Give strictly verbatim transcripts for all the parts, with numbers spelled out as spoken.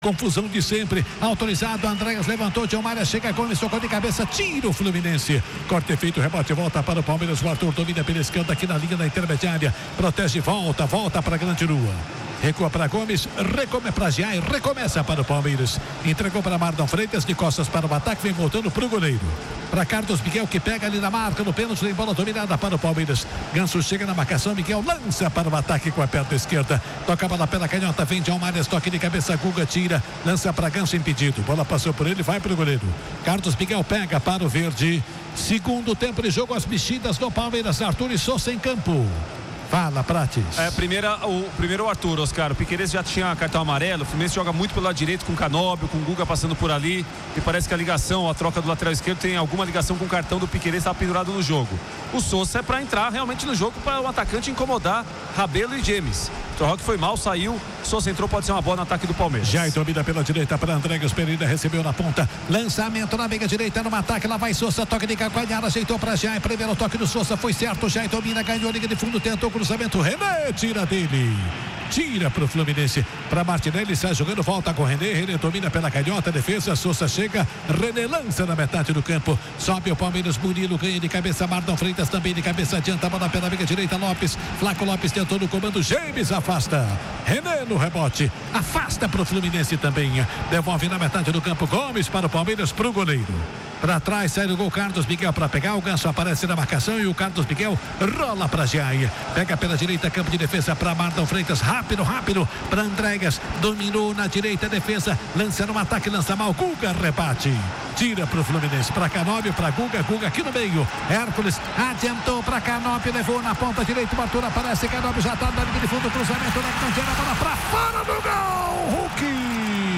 Confusão de sempre, autorizado, Andréas levantou, Diomária chega, Gomes, tocou de cabeça, tira o Fluminense, corte feito, rebote, volta para o Palmeiras, o Arthur domina pela esquerda aqui na linha da intermediária, protege, volta, volta para a grande rua, recua para Gomes, recomeça para Giai, recomeça para o Palmeiras, entregou para Mardon Freitas, de costas para o ataque, vem voltando para o goleiro, para Carlos Miguel que pega ali na marca, no pênalti, tem bola dominada para o Palmeiras, Ganso chega na marcação, Miguel lança para o ataque com a perna esquerda, toca a bola pela canhota, vem Diomária, toque de cabeça, Guga tira, lança para Ganso impedido, bola passou por ele, vai para o goleiro, Carlos Miguel pega para o verde, segundo tempo de jogo, as mexidas do Palmeiras, Arthur e Sousa em campo. Fala, Prates. É, primeira, o primeiro o Arthur, Oscar. O Piquerez já tinha cartão amarelo. O Fluminense joga muito pelo lado direito com o Canóbio, com o Guga passando por ali. E parece que a ligação, a troca do lateral esquerdo tem alguma ligação com o cartão do Piquerez, está pendurado no jogo. O Sousa é para entrar realmente no jogo para o atacante incomodar Rabelo e James. O Torroque foi mal, saiu. Sousa entrou, pode ser uma bola no ataque do Palmeiras. Já domina pela direita para Andréas Pereira, recebeu na ponta. Lançamento na meia direita, no ataque. Lá vai Sousa, toque de calcanhar, ajeitou para Jai. Primeiro toque do Sousa, foi certo. Jai domina, ganhou a liga de fundo, tentou o cruzamento. René tira dele. Tira para o Fluminense, para Martinelli, sai jogando, volta com René, René domina pela canhota, defesa, Sousa chega, René lança na metade do campo, sobe o Palmeiras, Murilo ganha de cabeça, Mardon Freitas também de cabeça, adianta a bola pela meia direita, Lopes, Flaco Lopes tentou no comando, James afasta, René no rebote, afasta para o Fluminense também, devolve na metade do campo, Gomes para o Palmeiras, para o goleiro. Para trás, sai do gol Carlos Miguel para pegar. O Ganso aparece na marcação e o Carlos Miguel rola para Giai. Pega pela direita, campo de defesa para Mardon Freitas. Rápido, rápido para Andréas. Dominou na direita, defesa. Lança no ataque, lança mal. Guga rebate. Tira para o Fluminense. Para Canóbio, para Guga. Guga aqui no meio. Hércules adiantou para Canóbio. Levou na ponta direita. O Arthur aparece. Canóbio já está na linha de fundo. Cruzamento na canteira. Bola para fora do gol. Hulk.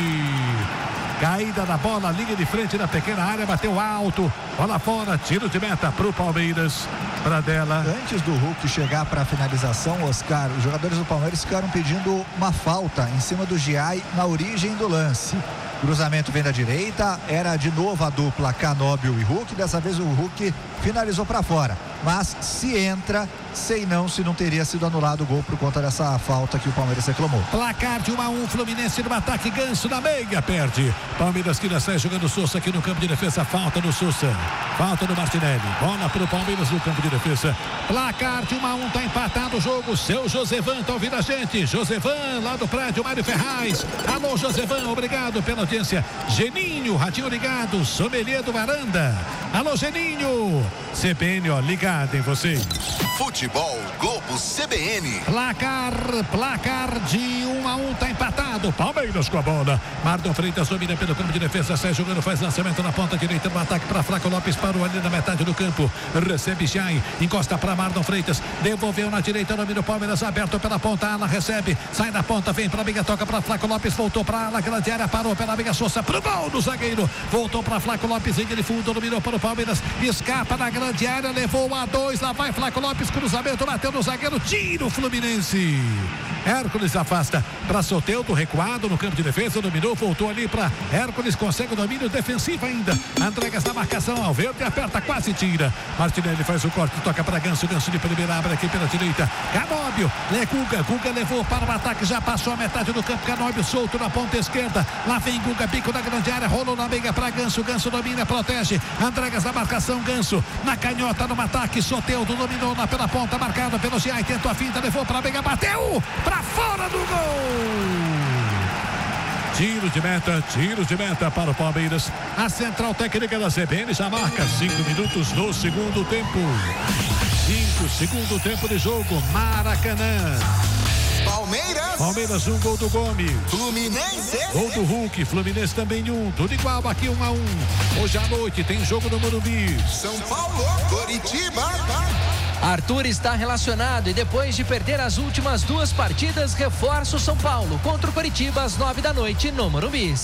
Caída da bola, linha de frente da pequena área, bateu alto, bola fora, tiro de meta para o Palmeiras, para dela. Antes do Hulk chegar para a finalização, Oscar, os jogadores do Palmeiras ficaram pedindo uma falta em cima do Giai na origem do lance. Cruzamento vem da direita, era de novo a dupla Canóbio e Hulk, dessa vez o Hulk finalizou para fora, mas se entra, sei não se não teria sido anulado o gol por conta dessa falta que o Palmeiras reclamou. Placar de um a um, Fluminense no ataque, Ganso na meia, perde. Palmeiras que sai jogando Sousa aqui no campo de defesa, falta no Sousa, falta no Martinelli, bola para o Palmeiras no campo de defesa. Placar de um a um, tá empatado o jogo, seu Josevan tá ouvindo a gente, Josevan lá do prédio Mário Ferraz. Alô Josevan, obrigado pela audiência. Geninho, radinho ligado, sommelier do Varanda. Alô Geninho, C B N ó, ligado em vocês. Futebol Globo C B N. Placar, placar de um a um, tá empatado. Palmeiras com a bola. Mardon Freitas domina pelo campo de defesa, sai jogando, faz lançamento na ponta direita no ataque para Flaco Lopes, parou ali na metade do campo. Recebe Giai, encosta para Mardon Freitas, devolveu na direita, domina o Palmeiras, aberto pela ponta, ala recebe, sai da ponta, vem para a Biga, toca para Flaco Lopes, voltou para a ala, grande área, parou pela Biga Sousa, pro gol do zagueiro, voltou para Flaco Lopes, em de fundo, dominou para o Palmeiras, escapa na grande área, levou a dois, lá vai Flaco Lopes, cruzamento, bateu no zagueiro, tira o Fluminense. Hércules afasta para Soteldo, recuado no campo de defesa, dominou, voltou ali para Hércules, consegue o domínio defensivo ainda. Andréas na marcação ao verde, aperta, quase tira. Martinelli faz o corte, toca para Ganso, Ganso de primeira, abre aqui pela direita. Canóbio, Le Guga, Guga levou para o ataque, já passou a metade do campo. Canóbio solto na ponta esquerda. Lá vem Guga, bico na grande área, rolou na meia para Ganso, Ganso domina, protege. Andréas na marcação, Ganso na canhota no ataque. Soteldo dominou na pela ponta, marcado pelo Giai, tentou a finta, levou para a meia, bateu para fora do gol. Tiro de meta, tiro de meta para o Palmeiras. A central técnica da C B N já marca cinco minutos no segundo tempo. cinco, segundo tempo de jogo, Maracanã. Palmeiras. Palmeiras, um gol do Gomes. Fluminense. Gol do Hulk, Fluminense também um. Tudo igual aqui, um a um. Hoje à noite tem jogo no Morumbi. São Paulo, Coritiba. Arthur está relacionado e depois de perder as últimas duas partidas, reforça o São Paulo contra o Coritiba às nove da noite no Morumbi.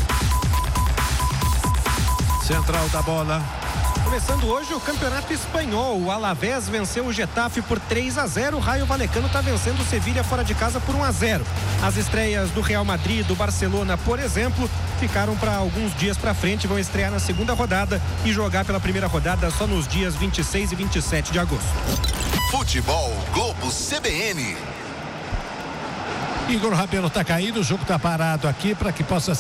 Central da bola. Começando hoje o Campeonato Espanhol, o Alavés venceu o Getafe por três a zero, o Raio Vallecano está vencendo o Sevilha fora de casa por um a zero. As estreias do Real Madrid e do Barcelona, por exemplo, ficaram para alguns dias para frente, vão estrear na segunda rodada e jogar pela primeira rodada só nos dias vinte e seis e vinte e sete de agosto. Futebol Globo C B N. Igor Rabelo está caído, o jogo está parado aqui para que possa